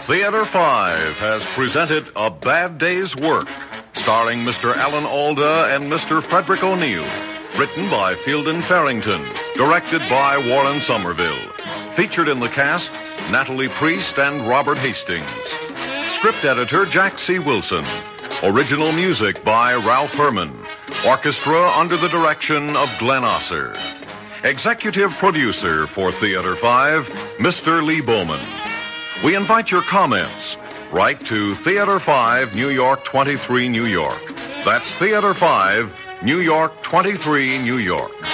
Theater 5 has presented A Bad Day's Work, starring Mr. Alan Alda and Mr. Frederick O'Neill. Written by Fielden Farrington, directed by Warren Somerville. Featured in the cast, Natalie Priest and Robert Hastings. Script editor, Jack C. Wilson. Original music by Ralph Herman. Orchestra under the direction of Glenn Osser. Executive producer for Theater 5, Mr. Lee Bowman. We invite your comments. Write to Theater 5, New York 23, New York. That's Theater 5, New York 23, New York.